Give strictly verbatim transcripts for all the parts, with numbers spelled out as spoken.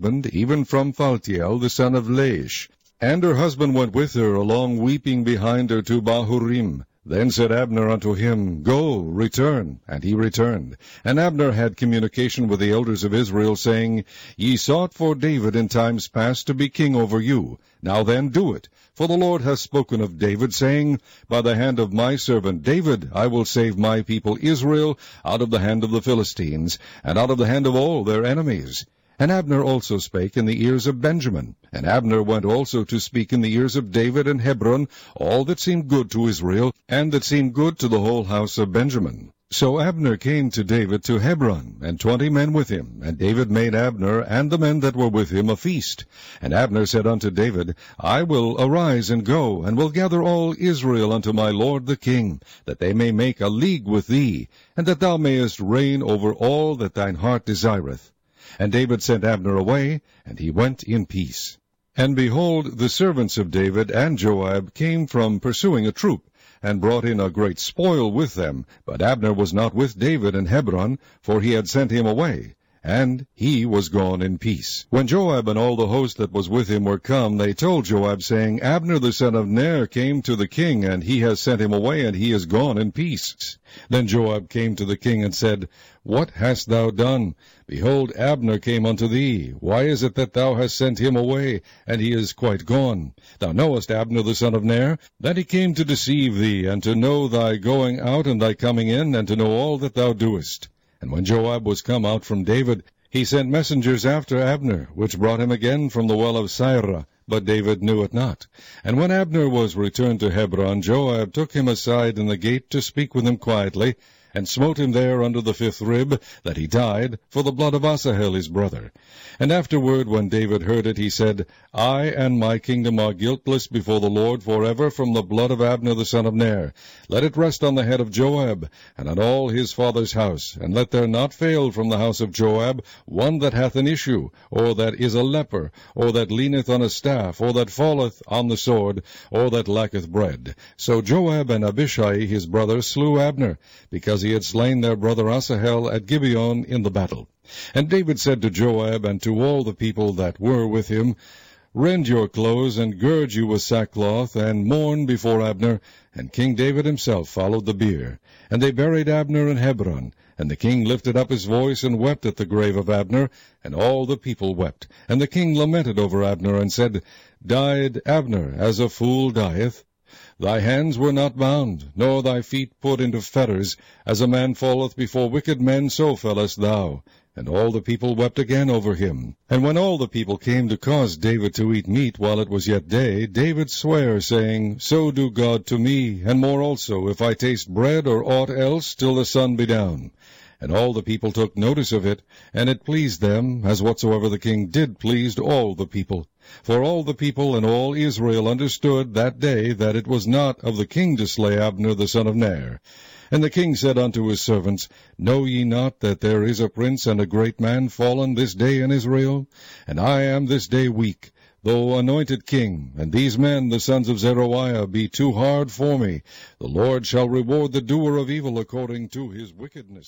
husband, even from Phaltiel the son of Laish. And her husband went with her along weeping behind her to Bahurim. Then said Abner unto him, Go, return. And he returned. And Abner had communication with the elders of Israel, saying, Ye sought for David in times past to be king over you. Now then do it. For the Lord hath spoken of David, saying, By the hand of my servant David I will save my people Israel out of the hand of the Philistines, and out of the hand of all their enemies. And Abner also spake in the ears of Benjamin. And Abner went also to speak in the ears of David and Hebron all that seemed good to Israel, and that seemed good to the whole house of Benjamin. So Abner came to David to Hebron, and twenty men with him. And David made Abner and the men that were with him a feast. And Abner said unto David, I will arise and go, and will gather all Israel unto my lord the king, that they may make a league with thee, and that thou mayest reign over all that thine heart desireth. And David sent Abner away, and he went in peace. And behold, the servants of David and Joab came from pursuing a troop, and brought in a great spoil with them. But Abner was not with David in Hebron, for he had sent him away, and he was gone in peace. When Joab and all the host that was with him were come, they told Joab, saying, Abner the son of Ner came to the king, and he has sent him away, and he is gone in peace. Then Joab came to the king and said, What hast thou done? Behold, Abner came unto thee. Why is it that thou hast sent him away, and he is quite gone? Thou knowest Abner the son of Ner, that he came to deceive thee, and to know thy going out and thy coming in, and to know all that thou doest. And when Joab was come out from David, he sent messengers after Abner, which brought him again from the well of Sirah. But David knew it not. And when Abner was returned to Hebron, Joab took him aside in the gate to speak with him quietly, and smote him there under the fifth rib, that he died, for the blood of Asahel his brother. And afterward, when David heard it, he said, I and my kingdom are guiltless before the Lord forever from the blood of Abner the son of Ner. Let it rest on the head of Joab, and on all his father's house, and let there not fail from the house of Joab one that hath an issue, or that is a leper, or that leaneth on a staff, or that falleth on the sword, or that lacketh bread. So Joab and Abishai his brother slew Abner, because he had slain their brother Asahel at Gibeon in the battle. And David said to Joab and to all the people that were with him, Rend your clothes, and gird you with sackcloth, and mourn before Abner. And King David himself followed the bier. And they buried Abner in Hebron. And the king lifted up his voice, and wept at the grave of Abner, and all the people wept. And the king lamented over Abner, and said, Died Abner as a fool dieth? Thy hands were not bound, nor thy feet put into fetters. As a man falleth before wicked men, so fellest thou. And all the people wept again over him. And when all the people came to cause David to eat meat while it was yet day, David sware, saying, So do God to me, and more also, if I taste bread or aught else, till the sun be down. And all the people took notice of it, and it pleased them, as whatsoever the king did pleased all the people. For all the people and all Israel understood that day that it was not of the king to slay Abner the son of Ner. And the king said unto his servants, Know ye not that there is a prince and a great man fallen this day in Israel? And I am this day weak, though anointed king, and these men, the sons of Zeruiah, be too hard for me. The Lord shall reward the doer of evil according to his wickedness.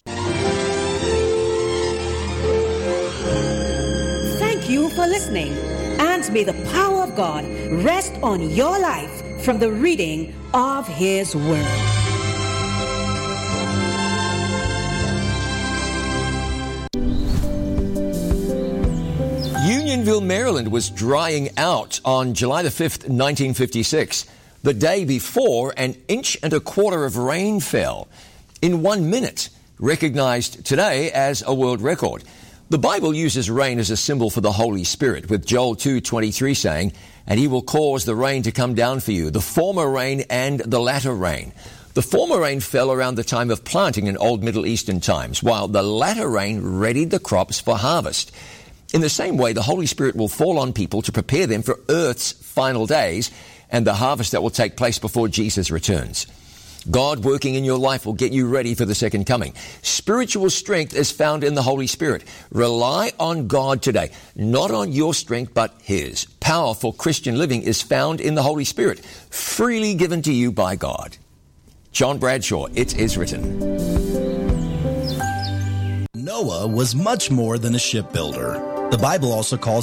Thank you for listening, and may the power of God rest on your life from the reading of His Word. Unionville, Maryland was drying out on July the fifth, nineteen fifty-six. The day before, an inch and a quarter of rain fell in one minute, recognized today as a world record. The Bible uses rain as a symbol for the Holy Spirit, with Joel two twenty-three saying, And he will cause the rain to come down for you, the former rain and the latter rain. The former rain fell around the time of planting in old Middle Eastern times, while the latter rain readied the crops for harvest. In the same way, the Holy Spirit will fall on people to prepare them for Earth's final days and the harvest that will take place before Jesus returns. God working in your life will get you ready for the second coming. Spiritual strength is found in the Holy Spirit. Rely on God today, not on your strength, but His. Powerful Christian living is found in the Holy Spirit, freely given to you by God. John Bradshaw, It Is Written. Noah was much more than a shipbuilder. The Bible also calls